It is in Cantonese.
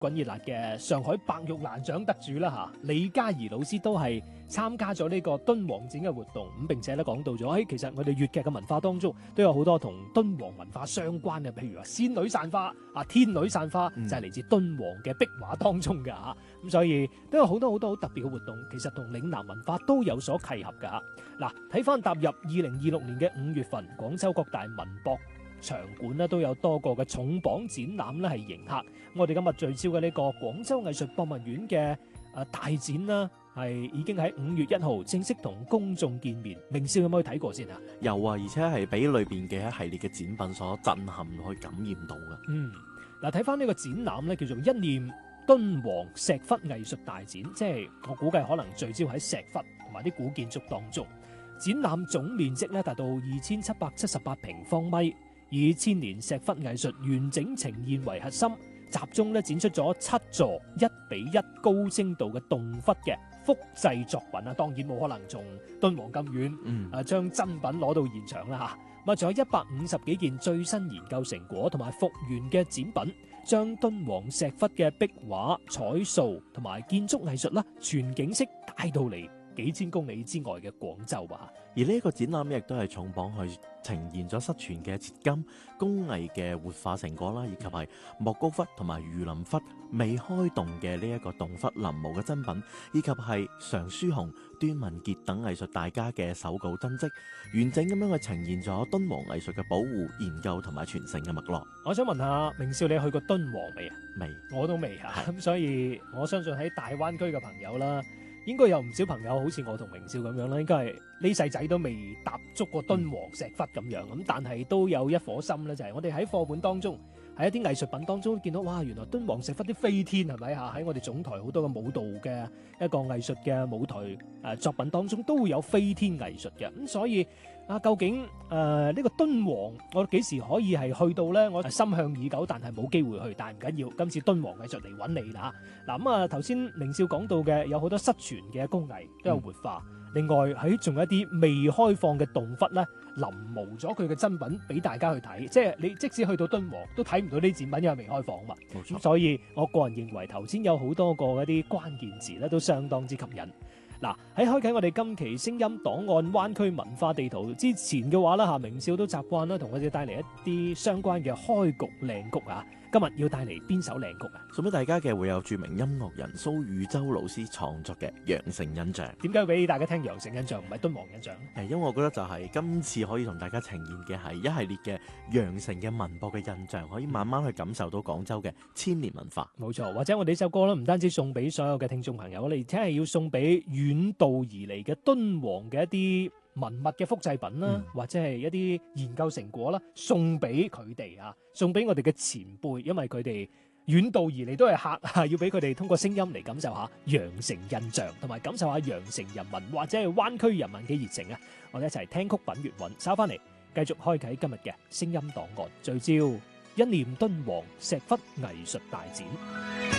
滾熱辣嘅上海白玉蘭獎得主啦嚇，李嘉怡老師都係參加咗呢個敦煌展嘅活動，咁並且咧講到咗，其實我哋粵劇嘅文化當中都有好多同敦煌文化相關嘅，譬如話仙女散花啊、天女散花，就係嚟自敦煌嘅壁畫當中嘅嚇，咁所以都有好多好特別嘅活動，其實同嶺南文化都有所契合嘅嚇。嗱，睇翻踏入2026年嘅5月份，廣州各大文博場館咧都有多個嘅重磅展覽咧係迎客。我哋今日聚焦嘅呢個廣州藝術博物院嘅大展啦，係已經喺5月1號正式同公眾見面。明少有冇去睇過先啊？ 有啊，而且係俾裏邊嘅一系列嘅展品所震撼去感染到嘅。 嗱，睇翻呢個展覽咧，叫做一念敦煌石窟藝術大展，即係我估計可能聚焦喺石窟同埋啲古建築當中。展覽總面積咧達到2778平方米，以千年石窟藝術完整呈現為核心，集中咧展出咗7座1:1高精度嘅動窟嘅複製作品啊，當然冇可能從敦煌咁遠，將真品攞到現場啦嚇。仲有150幾件最新研究成果同埋復原嘅展品，將敦煌石窟嘅壁畫、彩塑同埋建築藝術啦，全景式帶到嚟幾千公里之外嘅廣州啊！ 而呢一個展覽亦都係重磅去呈現咗失傳嘅切金工藝嘅活化成果啦，以及係莫高窟同埋榆林窟未開動嘅呢一個洞窟臨摹嘅真品，以及係常書雄、端文傑等藝術大家嘅手稿真跡，完整咁樣去呈現咗敦煌藝術嘅保護、研究同埋傳承嘅脈絡。 我想問下明少，你去過敦煌未啊？ 未， 我都未啊。咁所以我相信喺大灣區嘅朋友啦，應該有唔少朋友好似我同明少咁樣啦，應該係呢世仔都未踏足過敦煌石窟咁樣，咁但係都有一顆心咧，就係我哋喺課本當中，喺一啲藝術品當中見到，哇！原來敦煌石窟啲飛天係咪嚇？喺我哋總台好多嘅舞蹈嘅一個藝術嘅舞台作品當中都會有飛天藝術嘅，咁所以究竟呢個敦煌我幾時可以係去到呢？我心向已久，但係冇機會去，但係唔緊要，今次敦煌藝術嚟揾你啦嚇。嗱咁啊，頭先明少講到嘅有好多失傳嘅工藝都有活化。另外喺仲有一啲未開放嘅洞窟咧，臨摹咗佢嘅真品俾大家去睇，即係你即使去到敦煌都睇唔到呢啲展品，因為未開放嘛。 冇錯。 所以我個人認為頭先有好多個嗰啲關鍵詞咧，都相當之吸引。嗱，喺開啟我哋今期聲音檔案灣區文化地圖之前嘅話啦，明少都習慣啦，同我哋帶嚟一啲相關嘅開局靚曲啊。今日要帶嚟邊首靚曲啊？ 送俾大家嘅會有著名音樂人蘇宇洲老師創作嘅《羊城印象》。 點解要俾大家聽羊城印象，唔係敦煌印象？ 因為我覺得就係今次可以同大家呈現嘅係一系列嘅羊城嘅文博嘅印象，可以慢慢去感受到廣州嘅千年文化。 冇錯，或者我哋呢首歌咧，唔單止送俾所有嘅聽眾朋友，我哋而且係要送俾遠道而嚟嘅敦煌嘅一啲文物嘅複製品啦，或者係一啲研究成果啦，送俾佢哋啊，送俾我哋嘅前輩，因為佢哋遠道而嚟都係客，要俾佢哋通過聲音嚟感受下羊城印象，同埋感受下羊城人民或者係灣區人民嘅熱情啊！我哋一齊聽曲品粵韻，稍翻嚟繼續開啟今日嘅聲音檔案，聚焦一念敦煌石窟藝術大展。